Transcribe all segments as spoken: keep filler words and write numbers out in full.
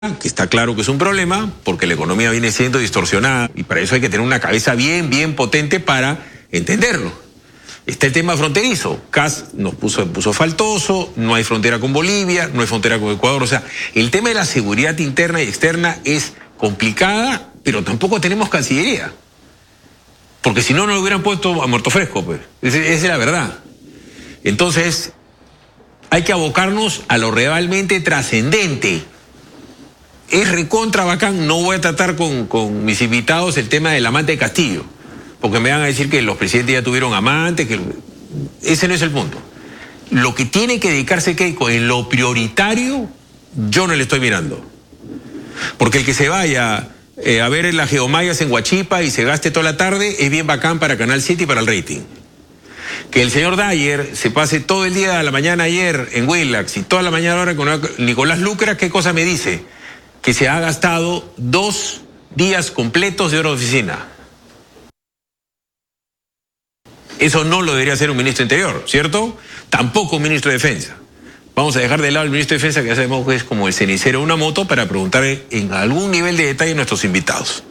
que está claro que es un problema, porque la economía viene siendo distorsionada, y para eso hay que tener una cabeza bien, bien potente para entenderlo. Está el tema fronterizo. C A S nos puso, puso faltoso, no hay frontera con Bolivia, no hay frontera con Ecuador. O sea, el tema de la seguridad interna y externa es complicada, pero tampoco tenemos Cancillería. Porque si no, no lo hubieran puesto a muerto fresco, pues. Esa es la verdad. Entonces, hay que abocarnos a lo realmente trascendente. Es recontra bacán, no voy a tratar con, con mis invitados el tema del amante de Castillo, porque me van a decir que los presidentes ya tuvieron amantes, que ese no es el punto. Lo que tiene que dedicarse Keiko en lo prioritario, yo no le estoy mirando. Porque el que se vaya eh, a ver las geomayas en Huachipa y se gaste toda la tarde es bien bacán para Canal siete y para el rating. Que el señor Dyer se pase todo el día a la mañana ayer en Willax y toda la mañana ahora con Nicolás Lucra, ¿qué cosa me dice? Que se ha gastado dos días completos de hora de oficina. Eso no lo debería hacer un ministro de Interior, ¿cierto? Tampoco un ministro de Defensa. Vamos a dejar de lado el ministro de Defensa, que ya sabemos que es como el cenicero de una moto, para preguntar en algún nivel de detalle a nuestros invitados.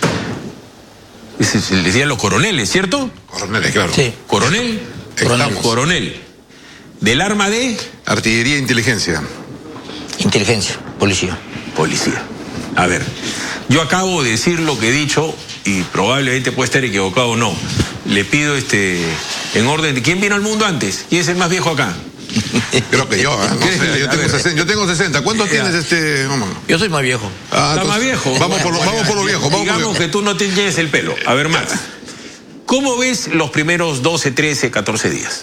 Les decían los coroneles, ¿cierto? Coroneles, claro. Sí. ¿Coronel? Estamos. Coronel. ¿Del arma de? Artillería e inteligencia. Inteligencia, policía. Policía. A ver, yo acabo de decir lo que he dicho y probablemente puede estar equivocado o no. Le pido este en orden de ¿quién vino al mundo antes? ¿Quién es el más viejo acá? Creo que yo, ¿eh? No sé, yo, tengo ver, sesenta, yo tengo sesenta. ¿Cuánto ya. tienes este? Vamos. Yo soy más viejo. Ah, ¿Está más viejo? Vamos por lo, vamos por lo viejo. Vamos Digamos por lo que tú no te llenes el pelo. A ver, Max, ¿cómo ves los primeros doce, trece, catorce días?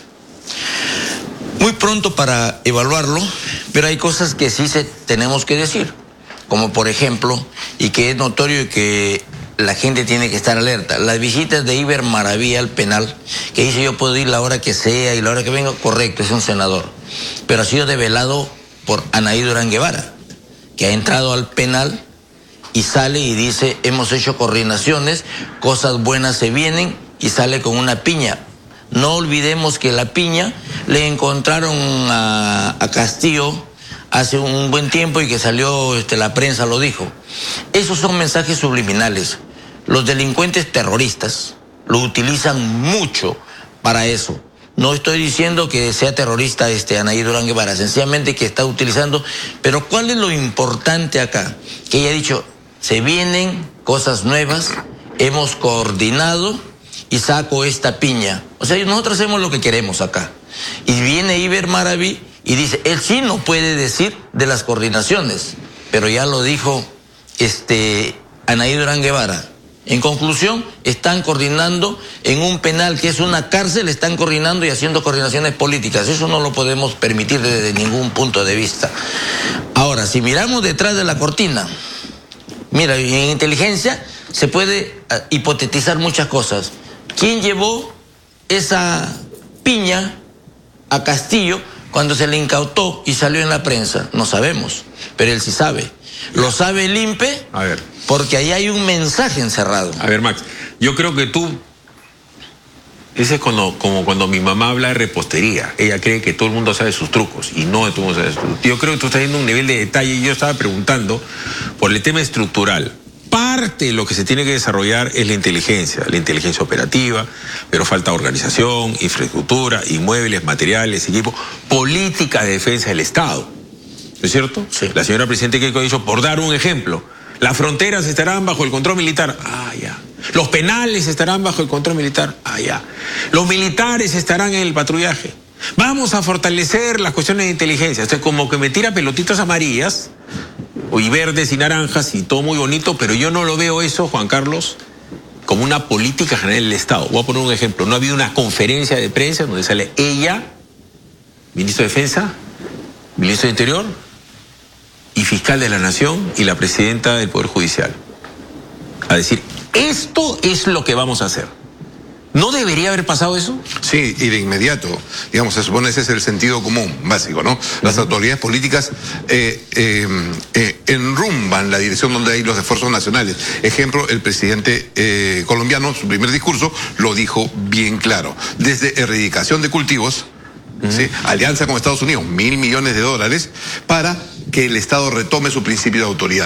Muy pronto para evaluarlo, pero hay cosas que sí se tenemos que decir. Como por ejemplo, y que es notorio que la gente tiene que estar alerta, las visitas de Iber Maravilla al penal, que dice yo puedo ir la hora que sea y la hora que venga, correcto, es un senador, pero ha sido develado por Anaí Durán Guevara, que ha entrado al penal y sale y dice hemos hecho coordinaciones, cosas buenas se vienen, y sale con una piña. No olvidemos que la piña le encontraron a, a Castillo hace un buen tiempo y que salió, este, la prensa lo dijo. Esos son mensajes subliminales. Los delincuentes terroristas lo utilizan mucho para eso. No estoy diciendo que sea terrorista este Anaí Durán Guevara, sencillamente que está utilizando. Pero ¿cuál es lo importante acá? Que ella ha dicho, se vienen cosas nuevas, hemos coordinado y saco esta piña. O sea, nosotros hacemos lo que queremos acá. Y viene Iber Maravilla y dice, él sí no puede decir de las coordinaciones, pero ya lo dijo este Anaí Durán Guevara. En conclusión, están coordinando en un penal que es una cárcel, están coordinando y haciendo coordinaciones políticas. Eso no lo podemos permitir desde ningún punto de vista. Ahora, si miramos detrás de la cortina, mira, en inteligencia se puede uh, hipotetizar muchas cosas. ¿Quién llevó esa piña a Castillo cuando se le incautó y salió en la prensa? No sabemos, pero él sí sabe. Lo sabe el I N P E, a ver, porque ahí hay un mensaje encerrado. A ver, Max, yo creo que tú, ese es cuando, como cuando mi mamá habla de repostería. Ella cree que todo el mundo sabe sus trucos y no todo el mundo sabe sus trucos. Yo creo que tú estás viendo un nivel de detalle y yo estaba preguntando por el tema estructural. Parte de lo que se tiene que desarrollar es la inteligencia, la inteligencia operativa, pero falta organización, infraestructura, inmuebles, materiales, equipo, política de defensa del Estado. ¿No es cierto? Sí. La señora Presidente Keiko ha dicho, por dar un ejemplo, las fronteras estarán bajo el control militar. Ah, ya. Los penales estarán bajo el control militar. Ah, ya. Los militares estarán en el patrullaje. Vamos a fortalecer las cuestiones de inteligencia. O sea, como que me tira pelotitas amarillas y verdes y naranjas y todo muy bonito, pero yo no lo veo eso, Juan Carlos, como una política general del Estado. Voy a poner un ejemplo. No ha habido una conferencia de prensa donde sale ella, ministro de Defensa, ministro de Interior y fiscal de la Nación y la presidenta del Poder Judicial, a decir, esto es lo que vamos a hacer. ¿No debería haber pasado eso? Sí, y de inmediato, digamos, se supone ese es el sentido común básico, ¿no? Las autoridades políticas eh, eh, eh, enrumban la dirección donde hay los esfuerzos nacionales. Ejemplo, el presidente eh, colombiano, su primer discurso, lo dijo bien claro. Desde erradicación de cultivos ¿sí? Alianza con Estados Unidos, mil millones de dólares para que el Estado retome su principio de autoridad.